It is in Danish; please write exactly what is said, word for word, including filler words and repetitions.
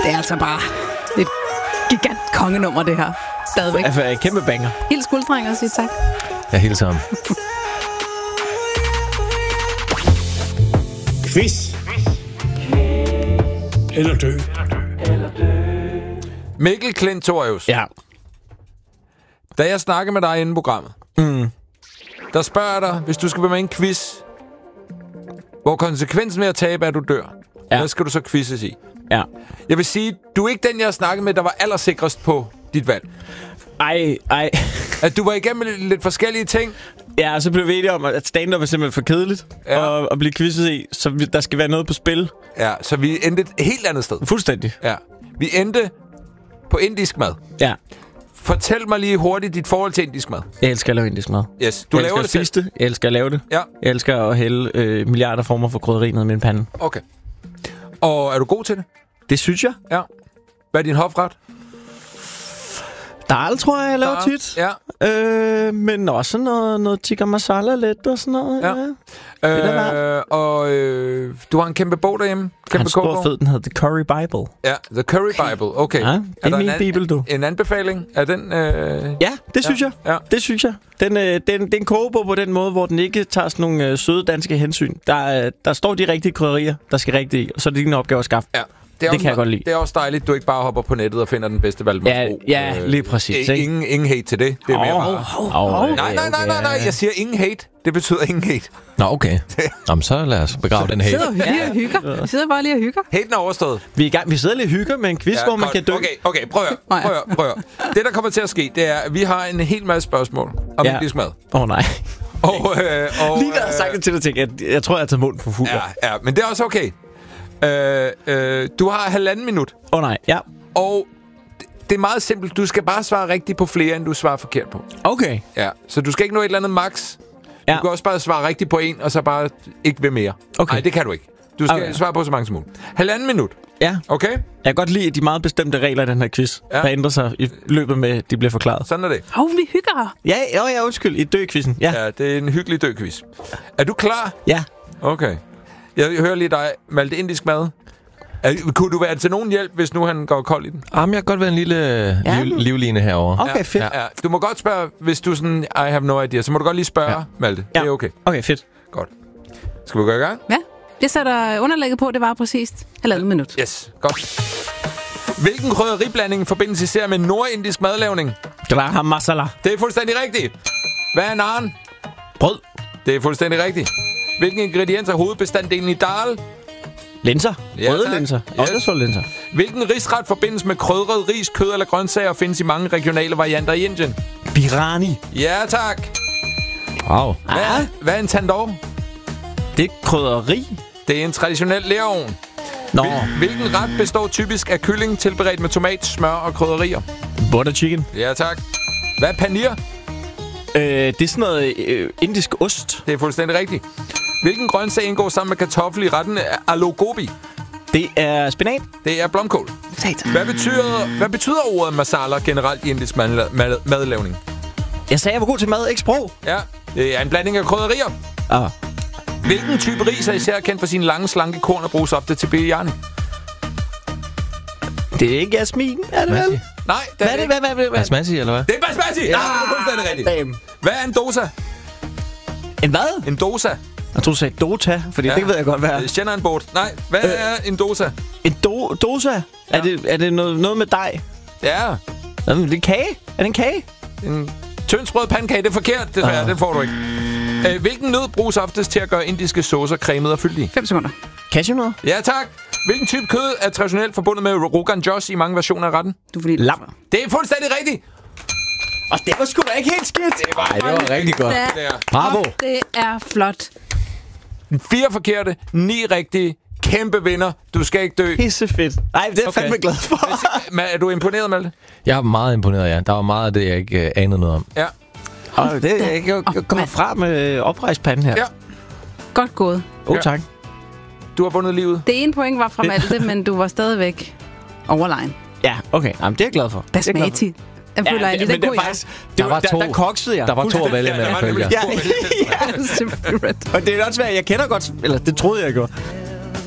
Det er altså bare et gigant kongenummer, det her. Stadigvæk. Altså, en kæmpe banger. Helt skuldring og sige tak. Ja, hele sammen. Quiz. Eller dø. Mikkel Klintorius. Ja. Da jeg snakker med dig inden programmet, Mm. der spørger jeg dig, hvis du skal være med i en quiz, hvor konsekvensen ved at tabe er, at du dør. Ja. Hvad skal du så quizzes i? Ja. Jeg vil sige, du er ikke den, jeg har snakket med, der var allersikrest på dit valg. Ej, ej. At du var igennem lidt forskellige ting. Ja, og så blev vi enige om, at stand-up er simpelthen for kedeligt Ja. at, at blive quizzet i, så vi, der skal være noget på spil. Ja, så vi endte et helt andet sted. Fuldstændig. Ja. Vi endte på indisk mad. Ja. Fortæl mig lige hurtigt dit forhold til indisk mad. Jeg elsker at lave indisk mad. Yes, du jeg laver elsker det at selv. spise det. Jeg elsker at lave det. Ja. Jeg elsker at hælde øh, milliarder former for krydderi ned i min pande. Okay. Og er du god til det? Det synes jeg. Ja. Hvad er din hofret? Dal, tror jeg, jeg laver Dal, tit. ja. Øh, men også noget, noget tikka masala lidt og sådan noget. Ja. Ja. Det er Øh, og øh, du har en kæmpe bog derhjemme. Kæmpe Han stor kogebog. fed, den hedder The Curry Bible. Ja, The Curry Bible. Okay. Ja, det er der min en an- bibel, du. En anbefaling af den? Øh... Ja, det synes Ja, jeg. ja. Det synes jeg. Den, øh, den, det er en kogebog på den måde, hvor den ikke tager sådan nogle øh, søde danske hensyn. Der, øh, der står de rigtige krydderier, der skal rigtigt i, og så er det din opgave at skaffe. Ja. Det også kan jeg godt lide. Det er også dejligt, du ikke bare hopper på nettet og finder den bedste Valdemarsro. Ja, ja, lige præcis, Øh, ikke? ingen, ingen hate til det. Det er mere Åh, bare... åh, åh, Nej, nej, nej, nej, nej. Jeg siger ingen hate. Det betyder ingen hate. Nå, okay. Jamen, så lad os begrave den Vi her. sidder jo lige og hygger. Vi sidder bare lige og hygger. Haten er overstået. Vi er i gang. Vi sidder lige og hygger med en quiz, Ja, hvor man godt. kan dø. Okay, okay, prøv at høre, prøv at høre, prøv at høre. Det, der kommer til at ske, det er, at vi har en hel masse spørgsmål om Ja. indisk mad. Åh, oh, nej. Og, øh, og, Lige da jeg har sagt det til dig, tænkte jeg, jeg, jeg tror, jeg har taget munden for fuld. Åh, Ja, ja, men det er også okay. Øh, øh, du har halvanden minut, oh, nej. Ja. og det, det er meget simpelt. Du skal bare svare rigtigt på flere, end du svarer forkert på. Okay. Ja, så du skal ikke nå et eller andet max. Ja. Du kan også bare svare rigtigt på en, og så bare ikke ved mere. Okay. Nej, det kan du ikke. Du skal Okay. svare på så mange som muligt. Halvanden minut, Ja. okay? Jeg kan godt lide de meget bestemte regler i den her quiz, Ja. der ændrer sig i løbet med, at de bliver forklaret. Sådan er det. Hov, vi hygger. Ja, ja, ja, undskyld. I dø-quizzen. Ja. Ja, det er en hyggelig dø-quiz. Er du klar? Ja. Okay. Jeg hører lige dig, Malte, indisk mad. Er, kunne du være til nogen hjælp, hvis nu han går kold i den? Jamen, jeg kan godt være en lille Ja. liv, livline herovre. Okay, ja, fedt. Ja. Du må godt spørge, hvis du sådan, I have no idea, så må du godt lige spørge, ja. Malte. Ja. Det er okay. Okay, fedt. Godt. Skal vi gå i gang? Ja, det sætter underlægget på. Det var præcist halvandet minut. Yes, godt. Hvilken krydderiblanding forbindes især med nordindisk madlavning? Graham masala. Det er fuldstændig rigtigt. Hvad er naan? Brød. Det er fuldstændig rigtigt. Hvilken ingrediens er hovedbestanddelen i dal? Linser. Ja, Røde tak. linser. Yes. Også så linser. Hvilken risret forbindes med krydret ris, kød eller grøntsager og findes i mange regionale varianter i Indien? Birani. Ja, tak. Wow. Hvad er, hvad er en tandoor? Det er krydderi. Det er en traditionel lerovn. Nå, Hvil- Hvilken ret består typisk af kylling tilberedt med tomat, smør og krydderier? butter chicken. Ja, tak. Hvad er panir? Øh, det er sådan noget øh, indisk ost. Det er fuldstændig rigtigt. Hvilken grøntsag indgår sammen med kartoffel i retten af aloo gobi? Det er spinat. Det er blomkål. Satan. Hvad betyder, hvad betyder ordet masala generelt i indisk mad, mad, madlavning? Jeg sagde, jeg var god til mad, ikke sprog. Ja, det er en blanding af krydderier. Ah. Hvilken type ris er især kendt for sine lange, slanke korn og bruges ofte til biryani? Det er ikke jasmin, er det vel? Nej, det Hvad er det? Hvad, hvad, hvad, hvad? Basmati, eller hvad? Det er basmati! Ja, det er fuldstændig rigtigt. Damn. Hvad er en dosa? En hvad? En dosa. Jeg tror, du sagde Dota, fordi ja. det ved jeg godt, hvad er. Shenanboard. Nej, hvad Øh. er en dosa? En do dosa? Ja. Er det, er det noget, noget med dej? Ja, Er det en kage? Er det en kage? en tyndsprød pandekage. Det er forkert, desværre. Ah. Den får du ikke. Øh, hvilken nød bruges oftest til at gøre indiske saucer cremede og fyldige? Fem sekunder. Cashewnødder? Ja, tak. Hvilken type kød er traditionelt forbundet med Rogan Josh i mange versioner af retten? Du får lige Lam. Det er fuldstændig rigtigt. Og det var sgu da ikke helt skidt. Det var, Ej, det var rigtig godt. Da, det er. Bravo. det er flot. Fire forkerte, ni rigtige. Kæmpe vinder. Du skal ikke dø. Pisse fedt. Nej, det er jeg Okay. fandme glad for. Ma- er du imponeret, Malte? Jeg er meget imponeret, ja. Der var meget af det, jeg ikke uh, anede noget om. Ja. Og det, jeg, jeg, jeg kommer fra med oprejspanden her. Ja. Godt gået. Åh, oh, Ja. tak. Du har vundet livet. Det ene point var fra Malte, men du var stadigvæk overlegen. Ja, okay. Jamen, det er jeg glad for. Det er jeg glad for. Basmati. Jeg føler, jeg det, lige, men den det kunne er jeg. faktisk... Det Der var to. Der, der koksede jeg. Der var to at vælge Ja, med, der var følger nemlig jeg. Ja, ja. Simpelthen. Og det er også svært. Jeg kender godt... Eller det troede jeg gjorde.